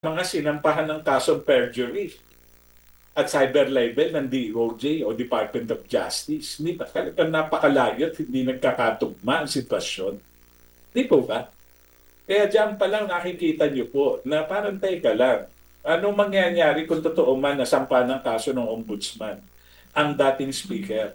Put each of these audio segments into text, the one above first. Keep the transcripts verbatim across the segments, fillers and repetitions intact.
Mga sinampahan ng kasong perjury at cyber libel ng D O J o Department of Justice. Hindi ba? Talagang napakalayo at hindi nagkakatugma ang sitwasyon. Di po ba? Kaya diyan pa lang nakikita niyo po na parang teka lang. Anong mangyayari kung totoo man na sampa ng kaso ng ombudsman ang dating speaker?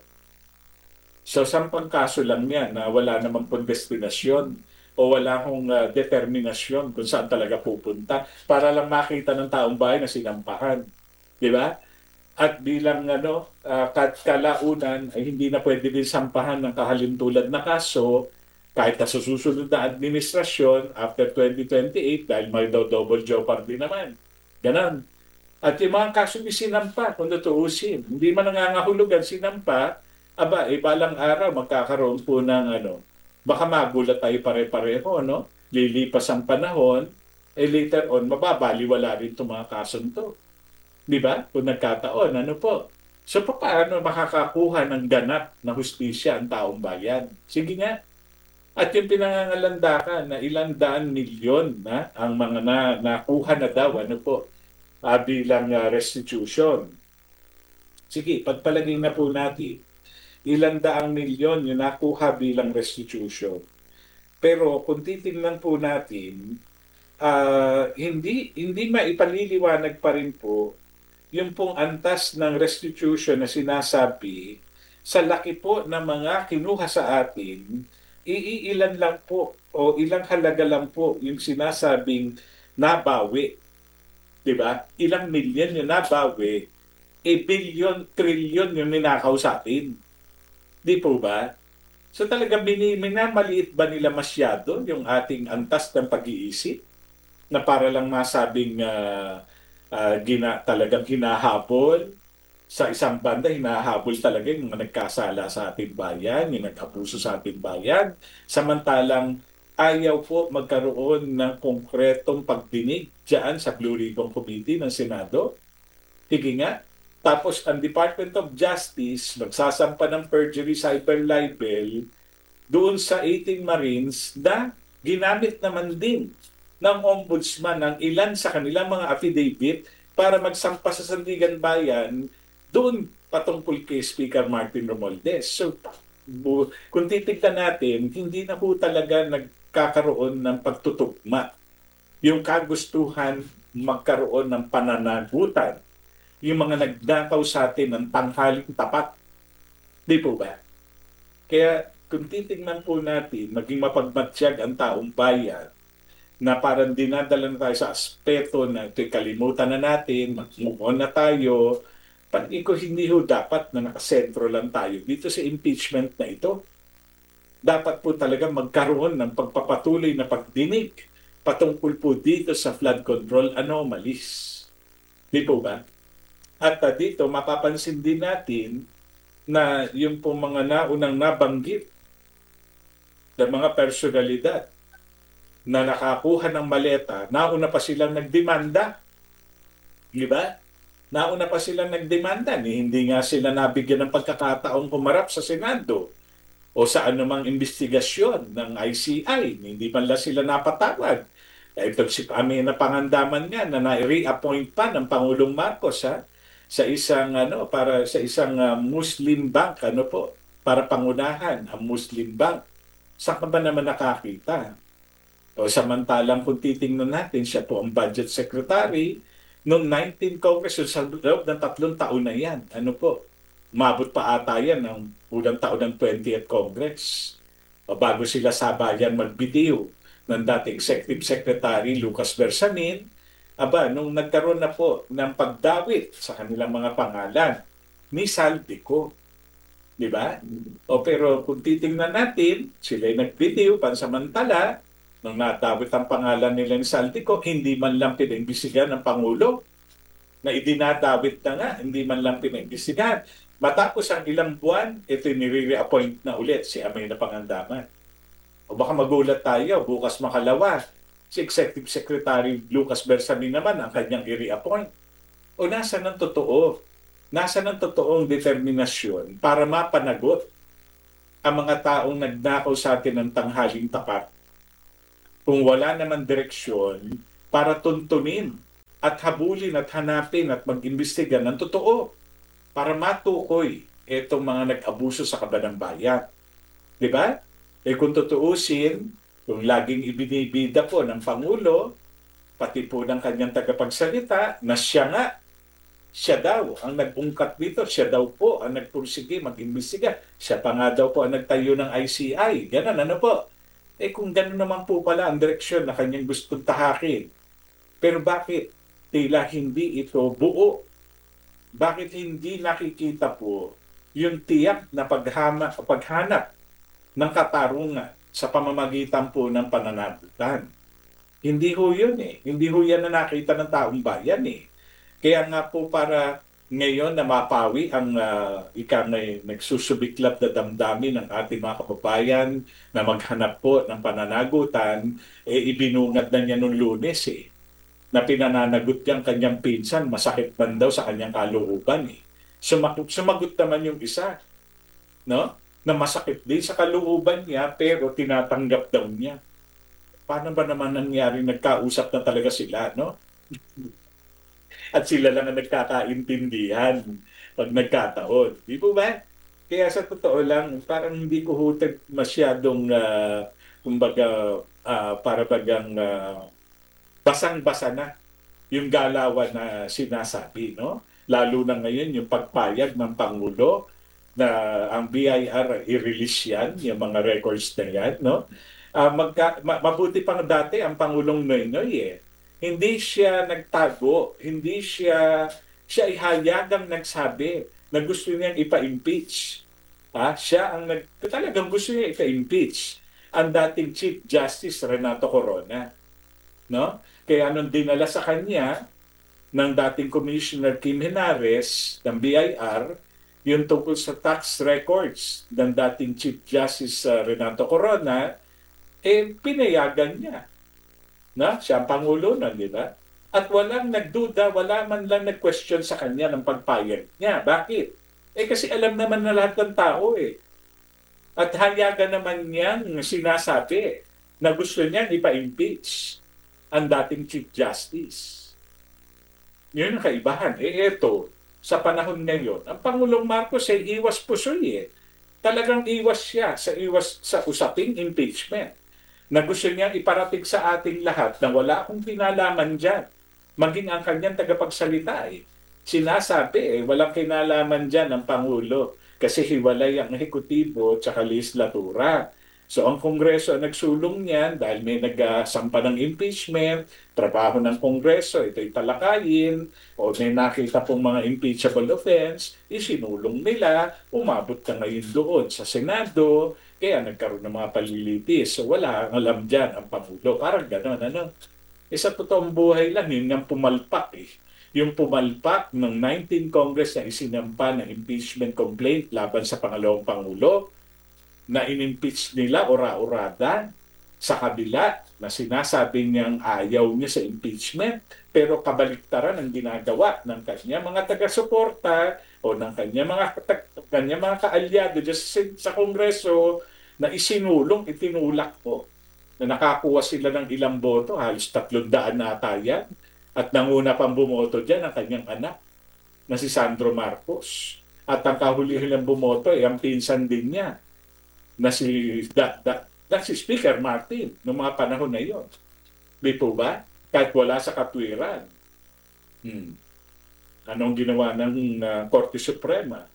So, sampang kaso lang yan na wala namang pong destinasyon o wala akong uh, determinasyon kung saan talaga pupunta para lang makita ng taong bayan na sinampahan. Di ba? At bilang ano, uh, kalaunan ay hindi na pwede din sampahan ng kahalintulad na kaso kahit na sa susunod na administrasyon after twenty twenty-eight dahil may daw double jeopardy naman. Ganon. At yung mga kaso ni sinampa, kung tutuusin, hindi man nangangahulugan sinampa, aba, eh, balang araw magkakaroon po ng ano, baka magulat tayo pare-pareho, no? Lilipas ang panahon, eh later on, mababaliwala rin itong mga kasong to. Di ba? Kung nagkataon, ano po? So, paano makakakuha ng ganap na hustisya ang taong bayan? Sige nga. At yung pinangangalandakan na ilang daan milyon na ang mga na, nakuha na daw, ano po, uh, bilang uh, restitution. Sige, pagpalagay na po natin, ilang daang milyon yung nakuha bilang restitution. Pero kung titingnan po natin, uh, hindi hindi maipaliliwanag pa rin po yung pong antas ng restitution na sinasabi sa laki po ng mga kinuha sa atin, iilan lang po o ilang halaga lang po yung sinasabing nabawi. Diba? Ilang milyon yung nabawi, e bilyon, trilyon yung ninakaw sa atin. Di po ba? So talaga minamaliit ba nila masyado yung ating antas ng pag-iisip na para lang masabing uh, uh, gina, talagang hinahabol sa isang banda, hinahabol talaga yung mga nagkasala sa ating bayan, yung nag-abuso sa ating bayan. Samantalang ayaw po magkaroon ng konkretong pagdinig dyan sa Blue Ribbon Committee ng Senado. Higi nga. Tapos ang Department of Justice magsasampa ng perjury cyber libel doon sa eighteen Marines na ginamit naman din ng ombudsman ng ilan sa kanilang mga affidavit para magsampa sa Sandigan Bayan doon patungkol kay Speaker Martin Romualdez. So, kung titignan natin, hindi na po talaga nagkakaroon ng pagtutugma. Yung kagustuhan magkaroon ng pananagutan, yung mga nagdakaw sa atin ng tanghaling tapat. Di po ba? Kaya kung titignan po natin, maging mapagmatsyag ang taong bayan, na parang dinadala na tayo sa aspeto na ito'y kalimutan na natin, mag-move on na tayo, pati ko hindi ho dapat na nakasentro lang tayo dito sa impeachment na ito. Dapat po talaga magkaroon ng pagpapatuloy na pagdinig patungkol po dito sa flood control anomalies. Di po ba? At uh, dito mapapansin din natin na yung po mga naunang nabanggit ng mga personalidad na nakakuha ng maleta, nauna pa silang nagdemanda. Di ba? Nauna pa silang nagdemanda. Ni hindi nga sila nabigyan ng pagkakataong pumarap sa Senado o sa anumang investigasyon ng I C I. Hindi man lang sila napatawag. Ito si Amina Pangandaman nga na na-reappoint pa ng Pangulong Marcos ha, sa isang ano para sa isang uh, Muslim bank ano po para pangunahan ang Muslim bank. Saan ka ba naman nakakita? O samantalang kung titingnan natin, siya po ang budget secretary noong nineteenth Congress, sa loob ng tatlong taon na yan. Ano po? Umabot pa ata yan ng unang taon ng twentieth Congress. O bago sila sabayan magbitiw ng dating Executive Secretary Lucas Bersamin, aba, nung nagkaroon na po ng pagdawit sa kanilang mga pangalan, ni Saldico. Di ba? O pero kung titingnan natin, sila'y nagbitiw pansamantala, nung nadawit ang pangalan nila ni Saldico, hindi man lang pinimbisigan ng Pangulo na idinadawit na nga, hindi man lang pinimbisigan. Matapos ang ilang buwan, ito nire-reappoint na ulit si Amina Pangandaman. O baka magulat tayo, bukas makalawa, si Executive Secretary Lucas Bersamin naman ang kanyang i-reappoint. O nasa ng totoo? Nasa ng totoong determinasyon para mapanagot ang mga taong nagnakaw sa atin ng tanghaling tapat kung wala naman direksyon para tuntunin at habulin at hanapin at mag-imbestiga ng totoo para matukoy itong mga nag-abuso sa kabanang bayan. Di ba? Eh kung tutuusin, kung laging ibinibida po ng Pangulo, pati po ng kanyang tagapagsalita, na siya nga, siya daw ang nag-ungkat dito, siya daw po ang nagpursige, mag-imbestiga, siya pa nga daw po ang nagtayo ng I C I. Ganun, ano po? Eh kung ganun naman po pala ang direksyon na kanyang gustong tahakin, pero bakit tila hindi ito buo? Bakit hindi nakikita po yung tiyak na paghama, paghanap ng katarungan sa pamamagitan po ng pananagutan? Hindi ho yun eh. Hindi ho yan na nakita ng taong bayan eh. Kaya nga po para ngayon na mapawi ang uh, ika na nagsusubiklap na damdamin ng ating mga kababayan na maghanap po ng pananagutan, eh ibinungad na niya noong Lunes eh, na pinananagot niyang kanyang pinsan, masakit man daw sa kanyang kalooban eh. Sumagot, sumagot naman yung isa, no? Na masakit din sa kalooban niya pero tinatanggap daw niya. Paano ba naman nangyari nagkausap na talaga sila, no? At sila lang ang nagkakaintindihan pag nagkataon. Di po ba? Kaya sa totoo lang, parang hindi ko hutag masyadong, uh, kumbaga, uh, para bagang uh, basang-basa na yung galawan na sinasabi, no? Lalo na ngayon yung pagpayag ng Pangulo na ang B I R i-release yan, yung mga records na yan, no? Uh, magka, ma- mabuti pang dati ang Pangulong Noynoy eh. Hindi siya nagtago, hindi siya, siya ihayagang nagsabi na gusto niyang ipa-impeach. Ha? Siya ang nag, talagang gusto niya ipa-impeach ang dating Chief Justice Renato Corona. No? Kaya nung dinala sa kanya ng dating Commissioner Kim Henares ng B I R, yung tungkol sa tax records ng dating Chief Justice uh, Renato Corona, eh pinayagan niya. Na? Siya ang Pangulo nun, di ba? At walang nagduda, wala man lang nag-question sa kanya ng pagpayag niya. Bakit? Eh kasi alam naman na lahat ng tao eh. At hayagan naman niyang sinasabi na gusto niyang ipa-impeach ang dating Chief Justice. Yun ang kaibahan. Eh eto, sa panahon ngayon, ang Pangulong Marcos ay iwas pusoy eh. Talagang iwas siya sa iwas sa usaping impeachment na gusto niyang iparating sa ating lahat na wala akong kinalaman dyan. Maging ang kanyang tagapagsalita eh. Sinasabi eh, walang kinalaman dyan ang Pangulo kasi hiwalay ang ehekutibo at saka legislatura. So ang Kongreso ang nagsulong niyan dahil may nagsampa ng impeachment, trabaho ng Kongreso, ito'y talakayin, o may nakita pong mga impeachable offense, isinulong nila, umabot na ngayon doon sa Senado, kaya nagkaroon ng mga palilitis. So wala ang alam dyan ang Pangulo. Parang gano'n, ano? E sa totoong buhay lang, yun yung pumalpak eh. Yung pumalpak ng nineteenth Congress na isinampa ng impeachment complaint laban sa pangalawang Pangulo, na in-impeach nila ora-orada sa kabila na sinasabi niyang ayaw niya sa impeachment pero kabaliktaran ang ginagawa ng kanya mga taga-suporta o ng kanya mga, kanya mga kaalyado sa, sa Kongreso na isinulong, itinulak po na nakakuha sila ng ilang boto, halos tatlong daan na ata yan, at nanguna pang bumoto dyan ang kanyang anak na si Sandro Marcos. At ang kahuli-hilang bumoto ay ang pinsan din niya na si, da, da, da, si Speaker Martin noong mga panahon na iyon. Di po ba? Kahit wala sa katwiran. Hmm. Anong ginawa ng uh, Korte Suprema?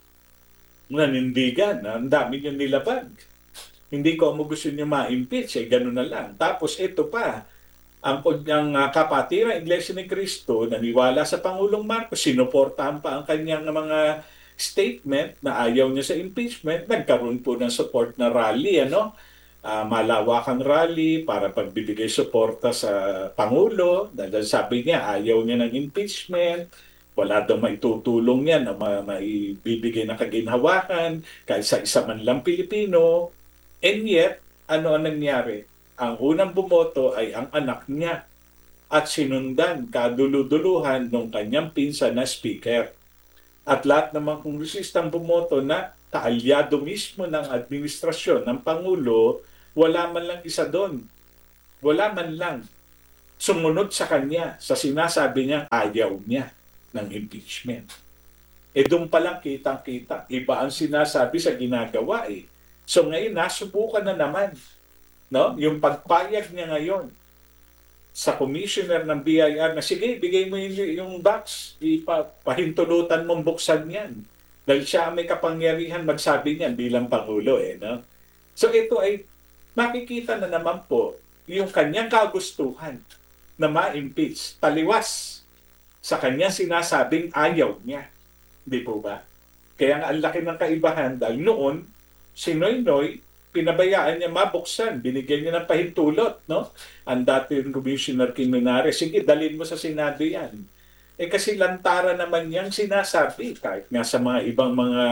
Nanindigan, ang dami niyong nilabag. Hindi ko mo gusto niyo ma-impeach, eh, gano'n na lang. Tapos ito pa, ang, ang uh, kapatiran, Iglesia ni Cristo, naniwala sa Pangulong Marcos, sinuportahan pa ang kanyang mga statement na ayaw niya sa impeachment, nagkaroon po ng support na rally, ano? Uh, malawakang rally para pagbibigay suporta sa Pangulo. Dahil sabi niya, ayaw niya ng impeachment, wala daw maitutulong niya na ma maibibigay na kaginhawakan kahit sa isa man lang Pilipino. And yet, ano ang nangyari? Ang unang bumoto ay ang anak niya at sinundan kaduluduluhan ng kanyang pinsan na speaker. At lahat ng mga kongresistang bumoto na kaalyado mismo ng administrasyon ng Pangulo, wala man lang isa doon. Wala man lang. sumunod sa kanya sa sinasabi niyang ayaw niya ng impeachment. Eh doon pa lang kitang-kita, iba ang sinasabi sa ginagawa eh. So ngayon, nasubukan na naman, no? Yung pagpayag niya ngayon sa commissioner ng B I R na sige, bigay mo yung, yung box, ipahintulutan mong buksan yan. Dahil siya may kapangyarihan magsabi niyan bilang Pangulo eh, no? So ito ay makikita na naman po yung kanyang kagustuhan na ma-impeach, taliwas sa kanyang sinasabing ayaw niya. Di po ba? Kaya nga ang laki ng kaibahan dahil noon, si Noynoy, pinabayaan niya mabuksan, binigyan niya ng pahintulot, no? Ang dating Commissioner Kiminares, sige, dalhin mo sa Senado yan. Eh kasi lantara naman niyang sinasabi, kahit nga sa mga ibang mga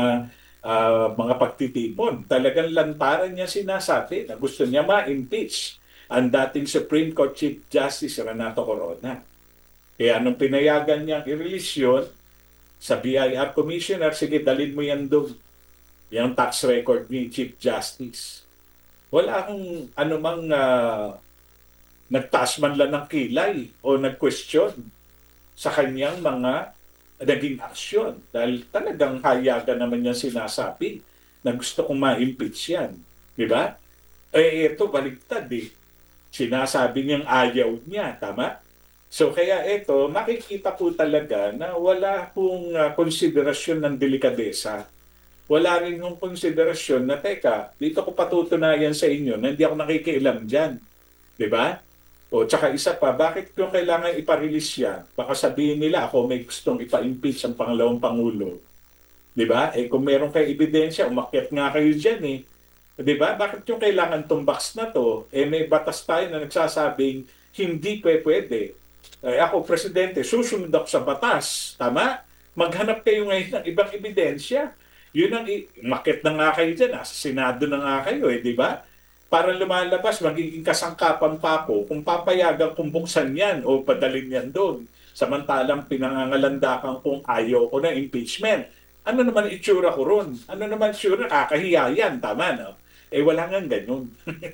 uh, mga pagtitipon, talagang lantaran niya sinasabi na gusto niya ma-impeach ang dating Supreme Court Chief Justice Renato Corona. Kaya nung pinayagan niyang i-release yun, sa B I R Commissioner, sige, dalhin mo yan doon. Yung tax record ni Chief Justice. Wala akong anumang uh, nagtaas man lang ng kilay o nag-question sa kanyang mga naging aksyon. Dahil talagang hayagan naman niya sinasabi na gusto kong ma-impeach yan. Di ba? Eh, ito, baliktad eh. Sinasabi niyang ayaw niya, tama? So kaya ito, makikita po talaga na wala pong uh, konsiderasyon ng delikadesa. Wala rin yung konsiderasyon na, teka, dito ko patutunayan sa inyo na hindi ako nakikialam dyan. Di ba? O tsaka isa pa, bakit ko kailangan iparelease yan? Baka sabihin nila ako may gustong ipa-impeach ang pangalawang Pangulo. Di ba? Eh kung meron kayo ebidensya, umakyat nga kayo dyan eh. Di ba? Bakit yung kailangan tong box na to? Eh may batas tayo na nagsasabing hindi pwede. Eh ako, Presidente, susunod ako sa batas. Tama? Maghanap kayo ngayon ng ibang ebidensya. Yun ang, makit na nga kayo dyan, sa Senado na nga kayo eh, di ba? Para lumalabas, magiging kasangkapan pa ako kung papayagan kung buksan yan o padalin yan doon. Samantalang pinangangalandakan kung ayaw ko ng impeachment. Ano naman itsura ko ron? Ano naman itsura? Kakahiya yan, tama no? Eh wala nga ganun.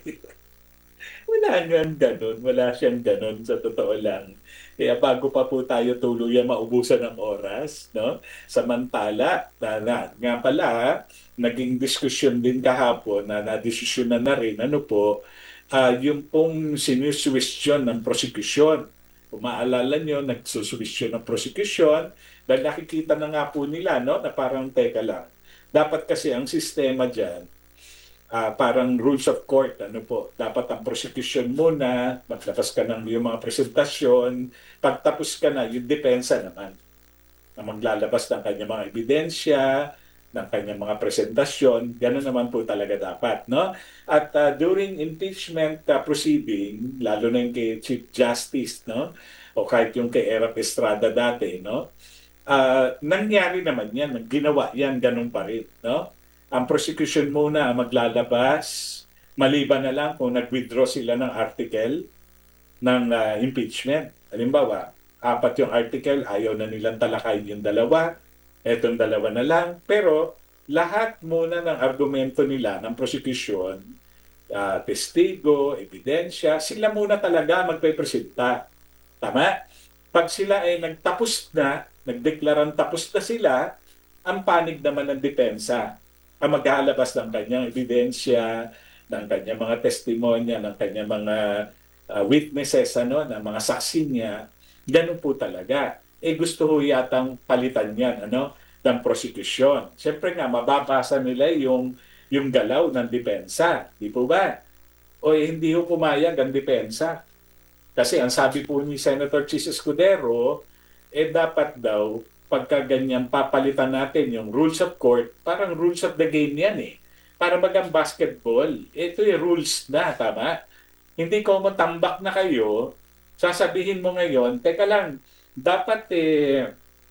Wala nga ganun. Wala siyang ganun sa totoo lang. Kaya bago pa po tayo tuluyan maubusan ng oras, no? Samantala, na, na, nga pala, naging diskusyon din kahapon na nadesisyonan na rin, ano po, uh, yung pong sinusuwestiyon ng prosecution. Kung maalala nyo, nagsusuwestiyon ng prosecution, dahil nakikita na nga po nila, no, na parang teka lang. Dapat kasi ang sistema dyan, Uh, parang rules of court, ano po, dapat ang prosecution muna, maglabas ka ng yung mga presentasyon, pagtapos ka na, yung depensa naman, na maglalabas ng kanyang mga ebidensya, ng kanyang mga presentasyon, gano'n naman po talaga dapat, no? At uh, during impeachment uh, proceeding, lalo na yung kay Chief Justice, no? O kahit yung kay Eric Estrada dati, no? Uh, nangyari naman yan, ginawa yan, ganun pa rin, no? Ang prosecution muna ang maglalabas, maliban na lang kung nag-withdraw sila ng article ng uh, impeachment. Halimbawa, apat yung article, ayaw na nilang talakayin yung dalawa, etong dalawa na lang. Pero lahat muna ng argumento nila ng prosecution, uh, testigo, ebidensya, sila muna talaga magpe-presenta. Tama? Pag sila ay nagtapos na, nagdeklarang tapos na sila, ang panig naman ng depensa ang maglalabas ng kanyang ebidensya, ng kanyang mga testimonya, ng kanyang mga uh, witnesses, ano, ng mga saksi niya. Ganun po talaga. Eh gusto ho yatang palitan yan, ano, ng prosecution. Siyempre nga, mababasa nila yung, yung galaw ng depensa. Di po ba? O eh, hindi ho pumayag ang depensa. Kasi ang sabi po ni Senator Chis Escudero, eh dapat daw, pagka ganyan, papalitan natin yung rules of court, parang rules of the game yan eh. Para magang basketball, ito yung rules na, tama? Hindi ko matambak na kayo, sasabihin mo ngayon, teka lang, dapat eh,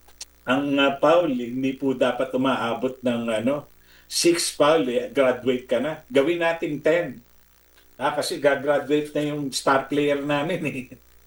ang uh, foul, hindi po dapat umaabot ng ano, six foul, eh, graduate ka na. Gawin natin ten. Ah, kasi gagraduate na yung star player namin eh.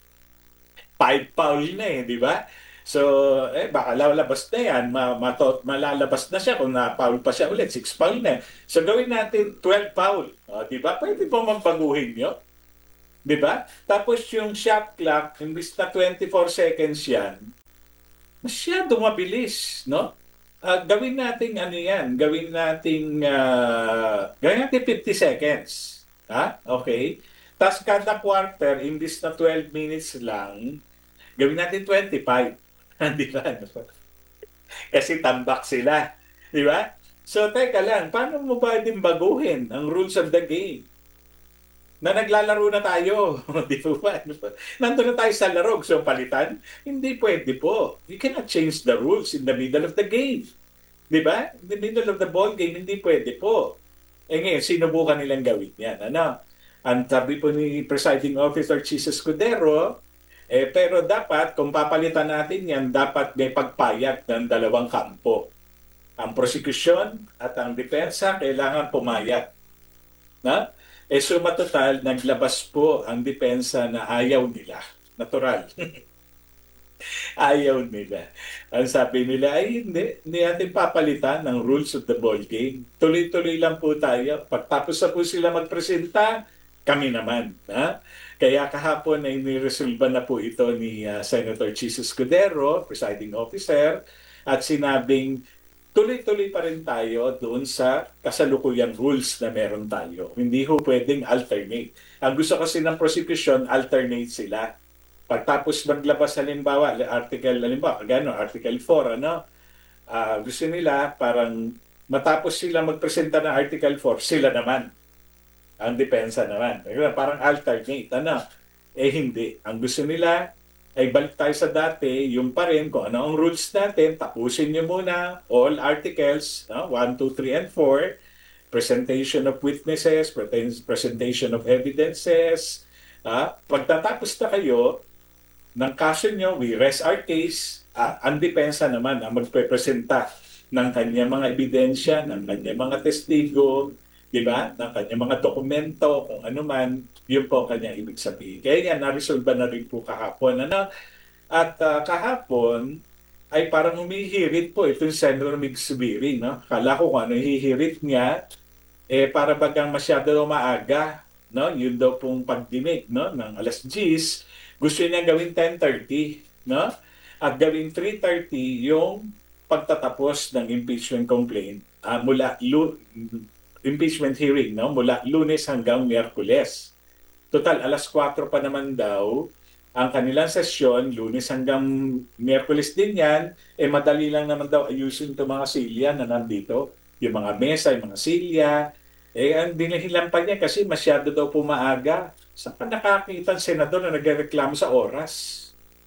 Five foul na eh, di ba? So, eh, baka lalabas na yan, matot, malalabas na siya kung na-foul pa siya ulit, six foul na. So, gawin natin twelve foul. O, di ba? Pwede po magbaguhin nyo. Di ba? Tapos yung shot clock, imbis na twenty-four seconds yan, masyadong mabilis, no? Ah, gawin natin ano yan, gawin natin ah, gawin natin fifty seconds. Ha? Okay? Tapos kada quarter, imbis na twelve minutes lang, gawin natin twenty-five. Di ba? Kasi tambak sila. Di ba? So, teka lang, paano mo ba din baguhin ang rules of the game? Na naglalaro na tayo. Di po ba? Nandun na tayo sa laro. So, palitan? Hindi pwede po. You cannot change the rules in the middle of the game. Di ba? In the middle of the ball game, hindi pwede po. Eh ngayon, sinubukan nilang gawin yan. Ano? Ang sabi po ni Presiding Officer Chis Escudero, eh, pero dapat, kung papalitan natin yan, dapat may pagpayag ng dalawang kampo. Ang prosecution at ang depensa kailangan pumayag. Na? Eh suma total, naglabas po ang depensa na ayaw nila. Natural. Ayaw nila. Ang sabi nila ay hindi, hindi natin papalitan ng rules of the ball game. Tuloy-tuloy lang po tayo. Pagtapos na po sila magpresenta, kami naman. Ha? Kaya kahapon ay niresolba na po ito ni uh, Senator Chis Escudero, presiding officer, at sinabing tuloy-tuloy pa rin tayo doon sa kasalukuyang rules na meron tayo. Hindi ho pwedeng alternate. Ang gusto kasi ng prosecution, alternate sila. Pagtapos maglabas halimbawa, article, halimbawa, gano, article four, ano, uh, gusto nila parang matapos sila magpresenta ng article four, sila naman. Ang depensa naman. Parang alternate, ano. Eh hindi. Ang gusto nila, ay balik tayo sa dati, yung pa rin, kung ano ang rules natin, tapusin nyo muna all articles, no? one, two, three, and four, presentation of witnesses, presentation of evidences. Ah, pagtatapos na kayo ng kaso nyo, we rest our case, ah, ang depensa naman ang magpe-presenta ng kanyang mga ebidensya, ng kanyang mga testigo, di ba? Ng kanyang mga dokumento, kung ano man, yun po ang kanyang ibig sabihin. Kaya yan, naresolba na rin po kahapon. Ano? At uh, kahapon, ay parang humihirit po itong Senator Mig Zubiri. No? Kala ko kung ano hihirit niya, eh para bagang masyado maaga. No? Yun daw pong pagdinig, no? Ng alas diyes, gusto niya gawin ten thirty. No? At gawin three thirty yung pagtatapos ng impeachment complaint uh, mula impeachment hearing, no? Mula Lunes hanggang Miyerkules. Total, alas kwatro pa naman daw ang kanilang sesyon, Lunes hanggang Miyerkules din yan, eh madali lang naman daw ayusin itong mga silya na nandito. Yung mga mesa, yung mga silya, eh ang dinihilan pa niya kasi masyado daw pumaaga. Saan pa nakakita ang senador na nagreklamo sa oras?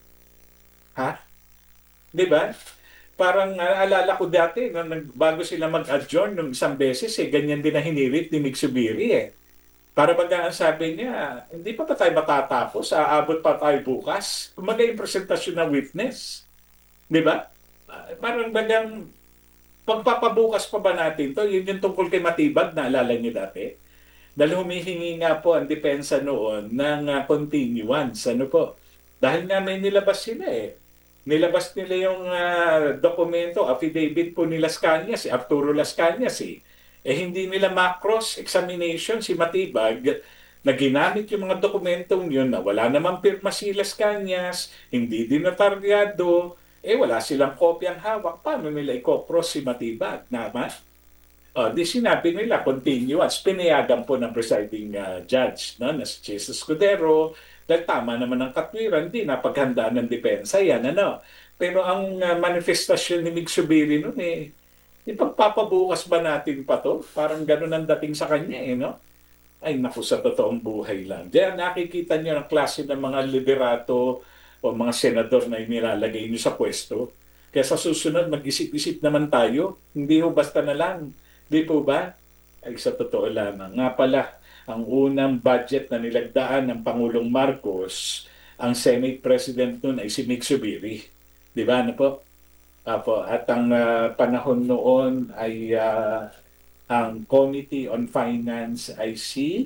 Ha? Di ba? Parang naalala ko dati, no, bago sila mag-adjourn nung isang beses, eh, ganyan din na hinirit ni Mig Zubiri eh. Para baga ang sabi niya, hindi pa pa tayo matatapos, aabot pa tayo bukas. Kumaga yung presentasyon ng witness. Di ba? Parang bagang pagpapabukas pa ba natin to? Yun yung tungkol kay Matibag, naalala niyo dati? Dahil humihingi nga po ang depensa noon ng uh, continuance. Ano po? Dahil nga may nilabas sila eh. Nilabas nila yung uh, dokumento, affidavit po ni Las Cañas, si Arturo Las Cañas eh. Eh hindi nila ma-cross examination si Matibag na ginamit yung mga dokumentong yun na wala namang pirma si Las Cañas, hindi din notaryado, eh wala silang kopyang hawak. Paano nila i-cross si Matibag? Naman? O, di sinabi nila, continuance. Pinayagan po ng presiding uh, judge, no, na si Chis Escudero, dahil tama naman ang katwiran, di napaghandaan ng depensa yan, ano. Pero ang uh, manifestasyon ni Mig Zubiri nun eh, ipagpapabukas ba natin pa to? Parang ganun ang dating sa kanya eh, no? Ay, naku, sa totoong buhay lang. Diyan nakikita niyo ang klase ng mga liberato o mga senador na inilalagay niyo sa pwesto. Kaya sa susunod, mag-isip-isip naman tayo. Hindi ho basta na lang. Di po ba? Ay, sa totoo lamang. Nga pala, ang unang budget na nilagdaan ng Pangulong Marcos, ang Senate President nun ay si Mig Zubiri. Di ba? Ano po? Apo, at ang uh, panahon noon ay uh, ang Committee on Finance ay si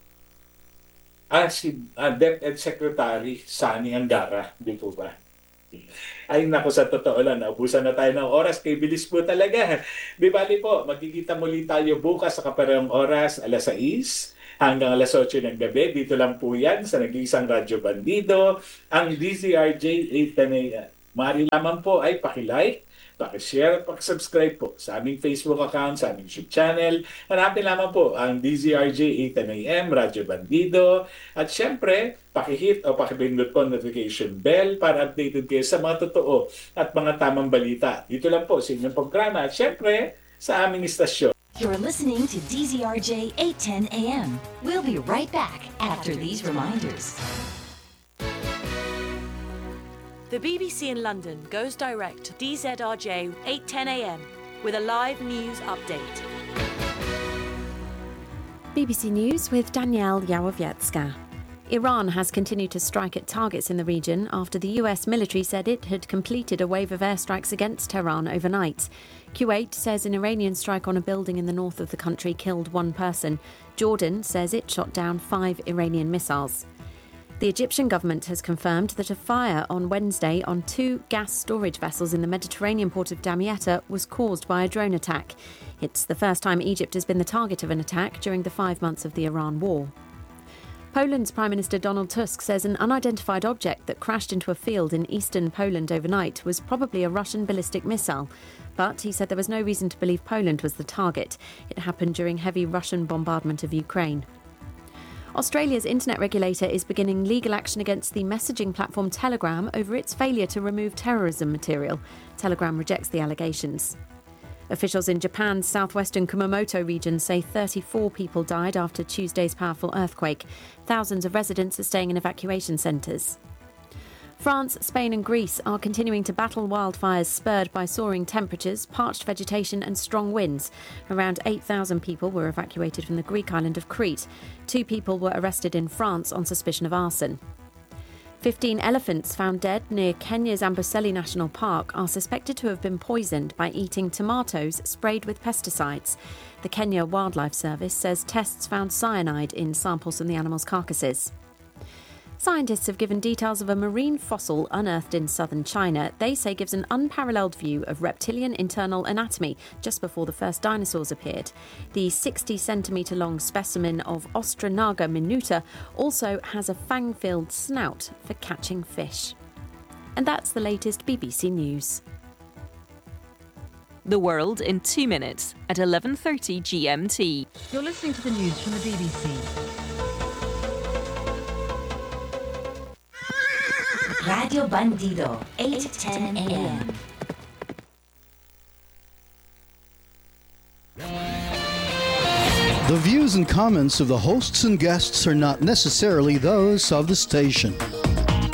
ah, si uh, DepEd Secretary Sani Angara, di po ba? Ay naku, sa totoo lang, naubusan na tayo ng oras, kay bilis po talaga. Di bali po, magkikita muli tayo bukas sa kaparehong oras, alas sais. hanggang alas otso ng gabi. Dito lang po yan sa Nag-iisang Radyo Bandido, ang D Z R J eight ten A M. Maaari lamang po ay pakilike, pakishare at pakisubscribe po sa aming Facebook account, sa aming YouTube channel. Hanapin lamang po ang D Z R J eight ten A M, Radyo Bandido. At syempre, pakihit o pakipindot po ang notification bell para updated kayo sa mga totoo at mga tamang balita. Dito lang po sa inyong programa at syempre sa aming istasyon. You're listening to D Z R J eight ten A M. We'll be right back after these reminders. The B B C in London goes direct to D Z R J eight ten A M with a live news update. B B C News with Danielle Yawowiecka. Iran has continued to strike at targets in the region after the U S military said it had completed a wave of airstrikes against Tehran overnight. Kuwait says an Iranian strike on a building in the north of the country killed one person. Jordan says it shot down five Iranian missiles. The Egyptian government has confirmed that a fire on Wednesday on two gas storage vessels in the Mediterranean port of Damietta was caused by a drone attack. It's the first time Egypt has been the target of an attack during the five months of the Iran war. Poland's Prime Minister Donald Tusk says an unidentified object that crashed into a field in eastern Poland overnight was probably a Russian ballistic missile. But he said there was no reason to believe Poland was the target. It happened during heavy Russian bombardment of Ukraine. Australia's internet regulator is beginning legal action against the messaging platform Telegram over its failure to remove terrorism material. Telegram rejects the allegations. Officials in Japan's southwestern Kumamoto region say thirty-four people died after Tuesday's powerful earthquake. Thousands of residents are staying in evacuation centres. France, Spain and Greece are continuing to battle wildfires spurred by soaring temperatures, parched vegetation and strong winds. Around eight thousand people were evacuated from the Greek island of Crete. Two people were arrested in France on suspicion of arson. Fifteen elephants found dead near Kenya's Amboseli National Park are suspected to have been poisoned by eating tomatoes sprayed with pesticides. The Kenya Wildlife Service says tests found cyanide in samples from the animals' carcasses. Scientists have given details of a marine fossil unearthed in southern China. They say gives an unparalleled view of reptilian internal anatomy just before the first dinosaurs appeared. The sixty centimetre long specimen of Ostranaga minuta also has a fang-filled snout for catching fish. And that's the latest B B C News. The world in two minutes at eleven thirty G M T. You're listening to the news from the B B C. Radio Bandido, eight ten A M. The views and comments of the hosts and guests are not necessarily those of the station.